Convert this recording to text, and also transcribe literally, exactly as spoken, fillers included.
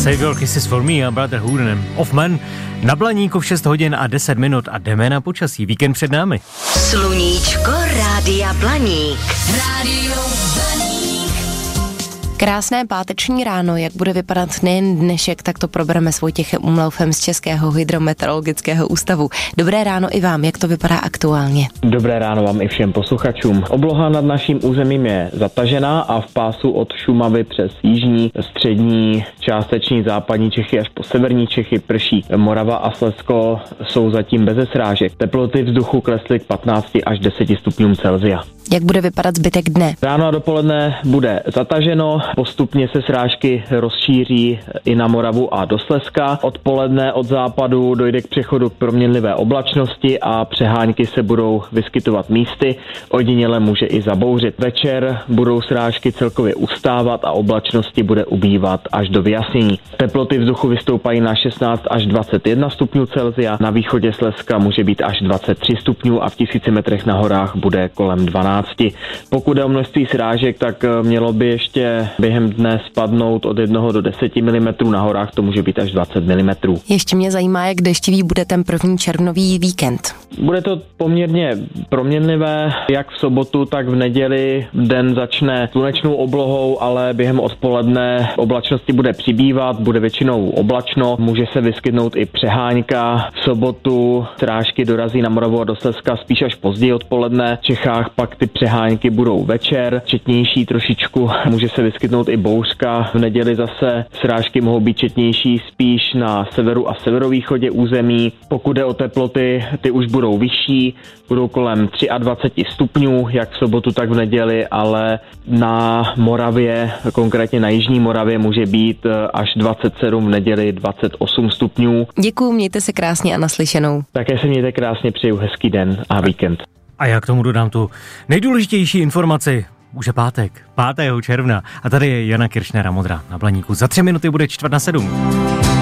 Save Your Kisses for Me a Brotherhood of Man na Blaníku v šest hodin a deset minut a jdeme na počasí. Víkend před námi. Sluníčko Rádia Blaník. Rádio Blaník. Krásné páteční ráno, jak bude vypadat nejen dnešek, tak to probereme s Vojtěchem Umlaufem z Českého hydrometeorologického ústavu. Dobré ráno i vám, jak to vypadá aktuálně? Dobré ráno vám i všem posluchačům. Obloha nad naším územím je zatažená a v pásu od Šumavy přes jižní, střední, částeční západní Čechy až po severní Čechy prší. Morava a Slezsko jsou zatím beze srážek. Teploty vzduchu klesly k patnácti až deseti stupňům Celsia. Jak bude vypadat zbytek dne? Ráno a dopoledne bude zataženo, postupně se srážky rozšíří i na Moravu a do Slezska. Odpoledne od západu dojde k přechodu k proměnlivé oblačnosti a přehánky se budou vyskytovat místy. Ojediněle může i zabouřit. Večer budou srážky celkově ustávat a oblačnosti bude ubývat až do vyjasnění. Teploty vzduchu vystoupají na šestnáct až dvacet jedna stupňů Celsia, na východě Slezska může být až dvacet tři stupňů a v tisíci metrech na horách bude kolem dvanáct. Pokud je o množství srážek, tak mělo by ještě během dne spadnout od jednoho do deseti milimetrů, na horách to může být až dvacet milimetrů. Ještě mě zajímá, jak deštivý bude ten první červnový víkend. Bude to poměrně proměnlivé, jak v sobotu, tak v neděli. Den začne slunečnou oblohou, ale během odpoledne oblačnosti bude přibývat, bude většinou oblačno, může se vyskytnout i přehánka. V sobotu srážky dorazí na Moravu a do Slezska spíš až později odpoledne. V Čechách pak ty přehánky budou večer, četnější trošičku, může se vyskytnout i bouřka. V neděli zase srážky mohou být četnější spíš na severu a severovýchodě území. Pokud jde o teploty, ty už budou vyšší, budou kolem dvacet tři stupňů, jak v sobotu, tak v neděli, ale na Moravě, konkrétně na jižní Moravě, může být až dvacet sedm, v neděli dvacet osm stupňů. Děkuju, mějte se krásně a naslyšenou. Také se mějte krásně, přeju hezký den a víkend. A já k tomu dodám tu nejdůležitější informaci. Už je pátek, pátého června a tady je Jana Kiršnera Modrá na Blaníku. Za tři minuty bude čtvrt na sedm.